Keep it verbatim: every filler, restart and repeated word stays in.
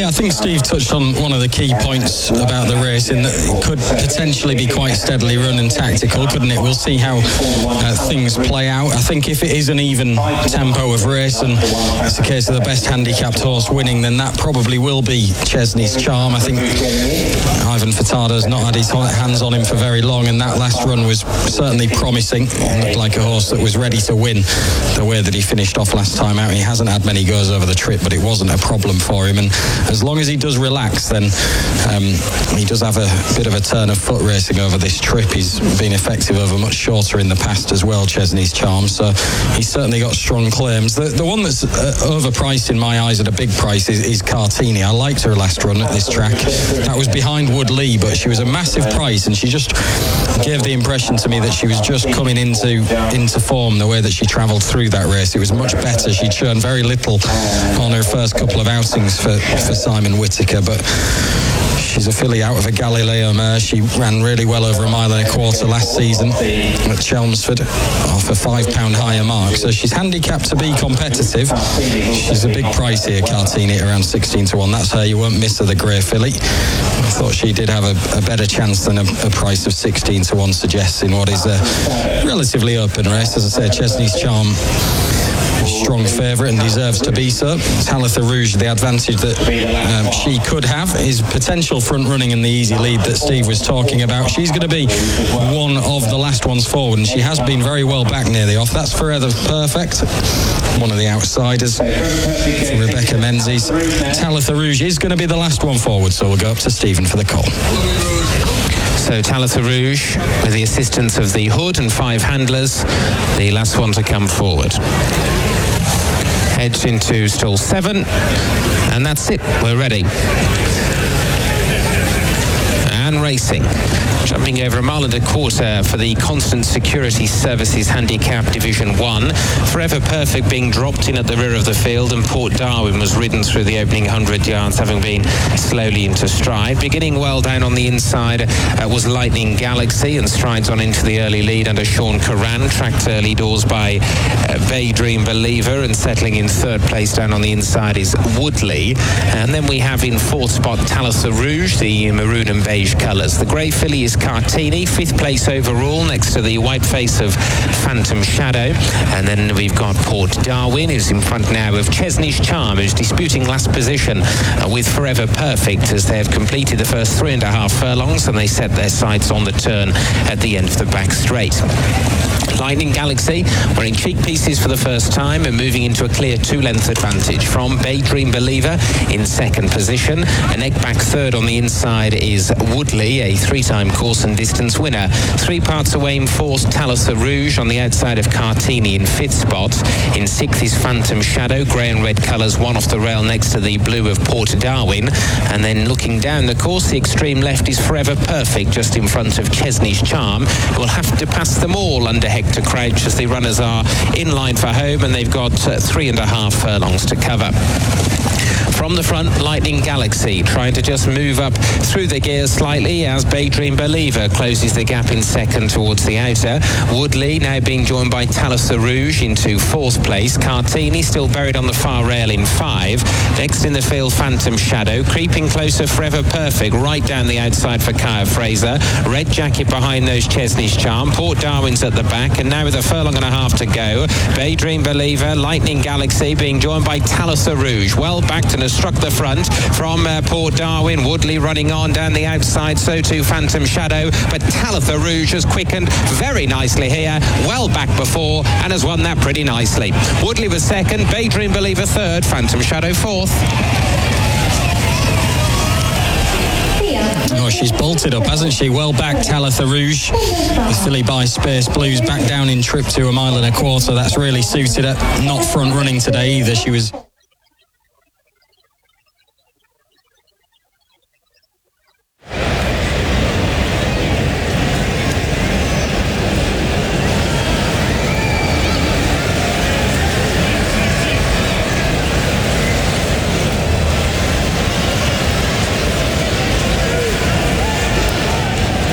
Yeah, I think Steve touched on one of the key points about the race, in that it could potentially be quite steadily run and tactical, couldn't it? We'll see how uh, things play out. I think if it is an even tempo of race and it's a case of the best handicapped horse winning, then that probably will be Chesney's Charm. I think Ivan Furtado's not had his hands on him for very long, and that last run was certainly promising. It looked like a horse that was ready to win the way that he finished off last time out. He hasn't had many goes over the trip, but it wasn't a problem for him, and as long as he does relax, then um, he does have a bit of a turn of foot racing over this trip. He's been effective over much shorter in the past as well, Chesney's Charm, so he's certainly got strong claims. The, the one that's uh, overpriced in my eyes at a big price is, is Cartini. I liked her last run at this track. That was behind Woodley, but she was a massive price, and she just gave the impression to me that she was just coming into into form the way that she travelled through that race. It was much better. She churned very little on her first couple of outings for, for Simon Whittaker, but she's a filly out of a Galileo mare. She ran really well over a mile and a quarter last season at Chelmsford off a five pound higher mark, so she's handicapped to be competitive. She's a big price here, Cartini, around sixteen to one. That's her. You won't miss her, the grey filly. I thought she did have a, a better chance than a, a price of sixteen to one suggests in what is a relatively open race. As I say, Chesney's Charm, strong favourite and deserves to be so. Talitha Rouge, the advantage that um, she could have is potential front running and the easy lead that Steve was talking about. She's going to be one of the last ones forward, and she has been very well back near the off. That's Forever Perfect, one of the outsiders for Rebecca Menzies. Talitha Rouge is going to be the last one forward, so we'll go up to Stephen for the call. So Talitha Rouge, with the assistance of the Hood and five handlers, the last one to come forward. Heads into stall seven, and that's it. We're ready. And racing. Jumping over a mile and a quarter for the Constant Security Services Handicap Division one. Forever Perfect being dropped in at the rear of the field, and Port Darwin was ridden through the opening one hundred yards, having been slowly into stride. Beginning well down on the inside uh, was Lightning Galaxy, and strides on into the early lead under Sean Curran, tracked early doors by uh, Daydream Believer, and settling in third place down on the inside is Woodley. And then we have in fourth spot Talitha Rouge, the maroon and beige colours. The grey filly is Cartini, fifth place overall, next to the white face of Phantom Shadow. And then we've got Port Darwin, who's in front now of Chesney's Charm, who's disputing last position uh, with Forever Perfect, as they have completed the first three and a half furlongs, and they set their sights on the turn at the end of the back straight. Lightning Galaxy wearing cheek pieces for the first time and moving into a clear two-length advantage from Daydream Believer in second position. A neck back third on the inside is Woodley, a three-time course and distance winner. Three parts away in fourth, Talitha Rouge on the outside of Cartini in fifth spot. In sixth is Phantom Shadow, grey and red colours, one off the rail next to the blue of Port Darwin. And then looking down the course, the extreme left is Forever Perfect, just in front of Chesney's Charm. We'll have to pass them all under Hector Crouch as the runners are in line for home, and they've got uh, three and a half furlongs to cover. From the front, Lightning Galaxy trying to just move up through the gears slightly as Daydream Believer closes the gap in second towards the outer. Woodley now being joined by Talitha Rouge into fourth place. Cartini still buried on the far rail in five. Next in the field, Phantom Shadow. Creeping closer, Forever Perfect right down the outside for Kaya Fraser. Red Jacket behind those, Chesney's Charm. Port Darwin's at the back, and now with a furlong and a half to go, Daydream Believer, Lightning Galaxy being joined by Talitha Rouge. Well backed and has struck the front from uh, Port Darwin. Woodley running on down the outside, so too Phantom Shadow, but Talitha Rouge has quickened very nicely here, well back before, and has won that pretty nicely. Woodley was second, Daydream Believer third, Phantom Shadow fourth. Oh, she's bolted up, hasn't she? Well back, Talitha Rouge. The filly by Space Blues back down in trip to a mile and a quarter. That's really suited her. Not front running today either. She was